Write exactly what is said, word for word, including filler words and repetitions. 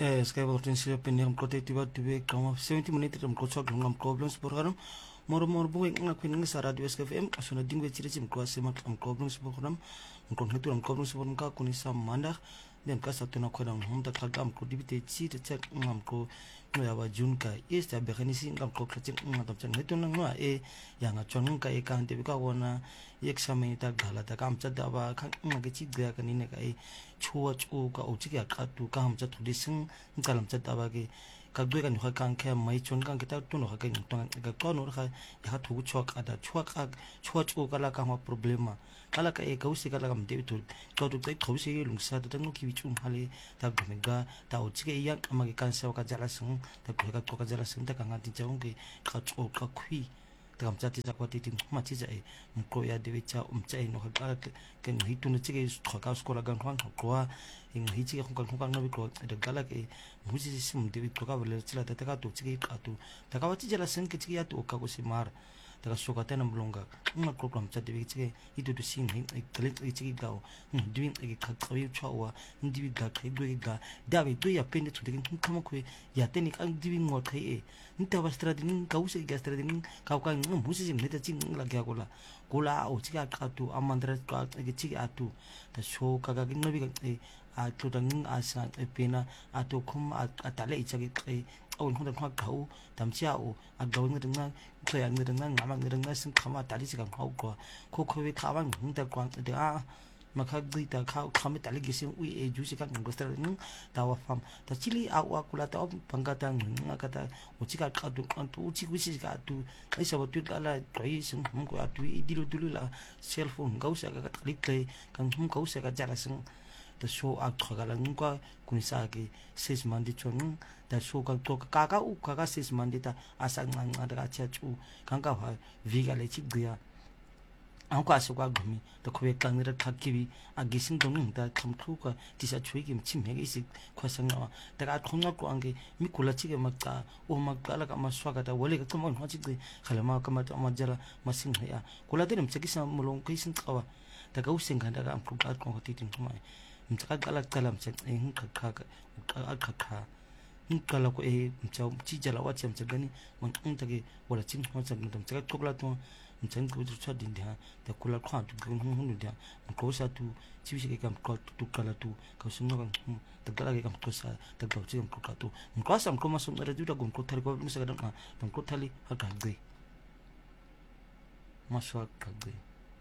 Eh, Sky potensial pendiam kote tiba tiba kama seventy minutes ram kocok ngam problems program moro moro boy ngak pin ngi sa radio S K F M asuna dingwe chiri chim ko asema am problems program ngkon hetu ram problems program ka kuni sa mandak den ka sa tuna ko dang hum ta khagam ko dibite chi te chek ngam ko no ya ba jun ka is ta be khani sin ngam ko khaching ngam tam chang hetu nang wa e ya nga chon ka e kan te ka wona ek samay ta ghala ta kam cha da ba khang ngam ke chi ga ka ni ne ka e chua chu ka o chi ka ka tu ka ham cha tu di sing ngalam cha da ba ke ka gwe ka ni kan ke mai chon kan ke ta tu no ka ke tong ka ko no ka ya thu chok ada chok ka chua chu ka la ka ma problema kala ka e kausi kala kam de tu ka tu tai kausi lung sa ta ngok ki chung hale ta gme ga ta o chi ke ya ma ke kan sa ka jala sung ta ko ka ko ka jala sung ta ka ngati chong ke ka chu ka khui ta kam cha ti sa ko ti ting ma chi ja e ko ya de cha um cha e no ka ke ni hitu no chi ke ko ka skola gan khang ko wa ing hi chi ke khong khong no bi ko de kala ke mu chi sim de bi ko ka bele chila ta ka tu chi ke ka tu ta ka wa chi jala sung ke chi ya tu ka ko si mar daga soka tena mlonga nga program cha de chike itu to sin hin klik chike gao ndwin ke khakhawi chawa ndwi ga khai gwe ga dawe to ya pende to de kama kwe ya teni ka ndwi ngo khai e nta bastra din ka use ga stra din ka ka ngam musi sim neta ching la ga kola kola o chike ka tu amandra ka ke chike atu ta so ka ga ngi ga a to dang asa e pena ato khum atale chike khai ông không được hoa khẩu thậm chí ông à gấu người đừng nói người người đừng nói ngắm người đừng nói sinh khám à tali chỉ cần khẩu của cô cô với khám anh không được quan được à mà khác đi ta khám khám tali cái sinh uy e juice các người có những tàu farm ta chỉ li áo áo kula tàu bằng cái tang những cái ta uci cái cái tu anh tu uci uci cái tu ấy sao tu cái là cái sinh không có tu đi lu đi là cell phone gấu sẽ cái tali cái kan không gấu sẽ cái jala sinh ta show out cái là những cái kunisa cái six month đi chọn ta show ka to ka ka u ka ka six month ta asa ngang ada ka cha chu kan ka ha viga le chi gya ang ka so ka gumi to khwe kang ni ra thak ki bi a gising dong ta kham thu ka ti sa chui ki chim he gi khwa sang na ta ka khong na ko ang ge mi kula chi ge mak ta o mak ka la ka ma swa ka ta wole ka mo ha chi ge khala ma ka ma ta ma jara ma sing ya kula te nim chi gi sa mulong ki sing ka wa ta ka u sing ka ta ka am ku ka ko ti tin ma mi ta ka la ka lam che e ka ka ka ka ka kala ko e mchau chi jala wa chem chagani man ung tage wala ching ho chang dam chaga tokla to mchang ko tu cha din dia ta kula khwa tu gun hung hung dia ko sa tu chi chi ke kam ko tu kala tu ka sum no kam ta kala ke kam ko sa ta do chi kam ko ka tu ko sam ko ma sum ra tu ta gun ko thari ko mi sa ga dam ko thali ha ka gbe ma swa ka gbe